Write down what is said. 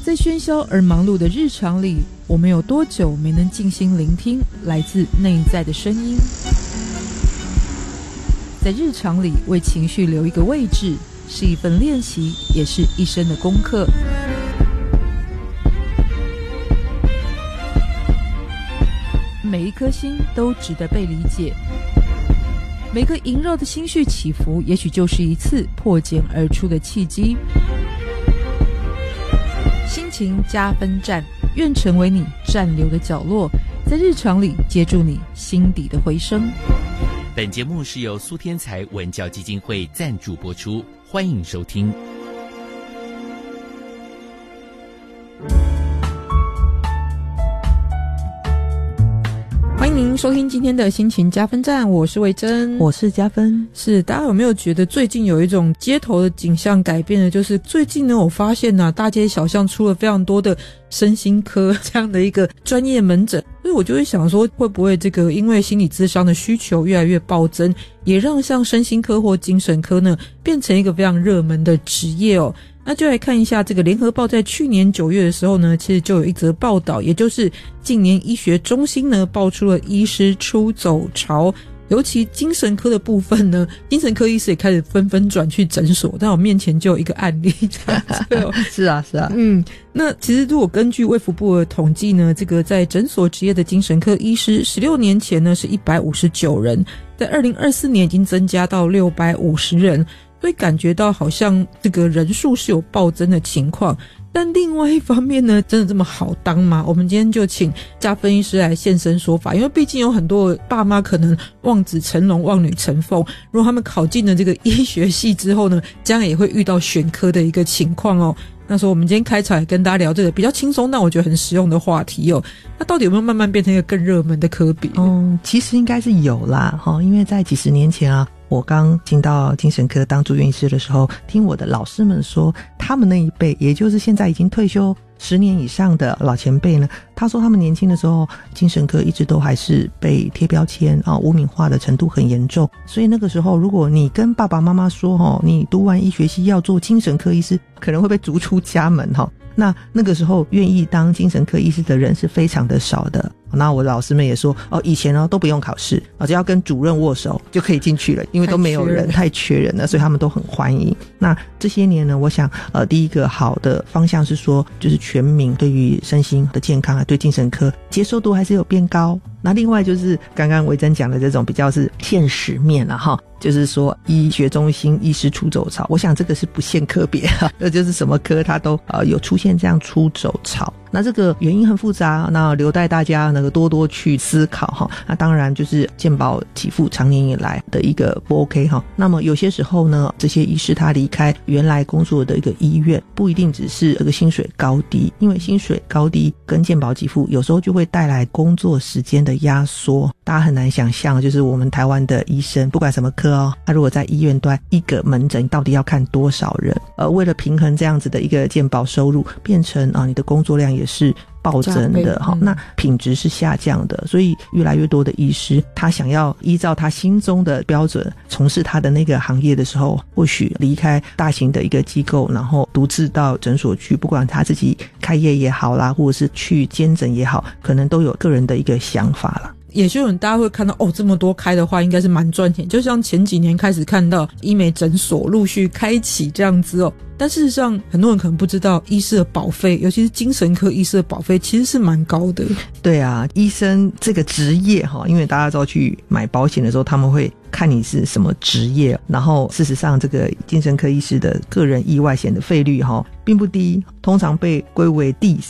在喧嚣而忙碌的日常里，我们有多久没能静心聆听来自内在的声音？在日常里为情绪留一个位置，是一份练习，也是一生的功课。每一颗心都值得被理解，每个萦绕的心绪起伏，也许就是一次破茧而出的契机。心情加分站，愿成为你站留的角落，在日常里接住你心底的回声。 本节目是由苏天才文教基金会赞助播出，欢迎收听。 欢迎您收听今天的心情加分站，我是维珍， 我是加分。 是，大家有没有觉得最近有一种街头的景象改变了？就是最近呢，我发现大街小巷出了非常多的身心科这样的一个专业门诊，所以我就会想说，会不会这个因为心理咨商的需求越来越暴增，也让像身心科或精神科呢变成一个非常热门的职业哦。那就来看一下这个联合报在去年9月的时候呢，其实就有一则报道，也就是近年医学中心呢爆出了医师出走潮，尤其精神科的部分呢，精神科医师也开始纷纷转去诊所，但我面前就有一个案例这样子哦。 是啊是啊， 那其实如果根据卫福部的统计呢，这个在诊所执业的精神科医师16年前呢是159人，在2024年已经增加到650人，所以感觉到好像这个人数是有暴增的情况。但另外一方面呢，真的这么好当吗？我们今天就请加分医师来现身说法，因为毕竟有很多爸妈可能望子成龙望女成凤，如果他们考进了这个医学系之后呢，将来也会遇到选科的一个情况哦。那时候我们今天开场也跟大家聊这个比较轻松但我觉得很实用的话题哦。那到底有没有慢慢变成一个更热门的科别？ 其实应该是有啦，因为在几十年前啊，我刚进到精神科当住院医师的时候，听我的老师们说，他们那一辈，也就是现在已经退休10年以上的老前辈呢，他说他们年轻的时候精神科一直都还是被贴标签污名化的程度很严重，所以那个时候如果你跟爸爸妈妈说你读完医学系要做精神科医师，可能会被逐出家门那个时候愿意当精神科医师的人是非常的少的。那我的老师们也说以前都不用考试只要跟主任握手就可以进去了，因为都没有人，太缺人了，所以他们都很欢迎。那这些年呢，我想第一个好的方向是说，就是全民对于身心的健康对精神科接受度还是有变高。那另外就是刚刚维珍讲的这种比较是现实面了就是说医学中心医师出走潮，我想这个是不限科别那就是什么科它都有出现这样出走潮。那这个原因很复杂，那留待大家那个多多去思考那当然就是健保给付长年以来的一个不 OK 那么有些时候呢，这些医师他离开原来工作的一个医院，不一定只是这个薪水高低，因为薪水高低跟健保给付有时候就会带来工作时间的压缩。大家很难想象，就是我们台湾的医生不管什么科他如果在医院端一个门诊到底要看多少人，为了平衡这样子的一个健保收入，变成你的工作量也是暴增的那品质是下降的。所以越来越多的医师他想要依照他心中的标准从事他的那个行业的时候，或许离开大型的一个机构，然后独自到诊所去，不管他自己开业也好啦，或者是去兼诊也好，可能都有个人的一个想法啦。 也就有人大家会看到这么多开的话应该是蛮赚钱，就像前几年开始看到医美诊所陆续开启这样子但事实上很多人可能不知道，医师的保费，尤其是精神科医师的保费其实是蛮高的。 对啊，医生这个职业因为大家知道去买保险的时候他们会看你是什么职业，然后事实上这个精神科医师的个人意外险的费率并不低，通常被归为第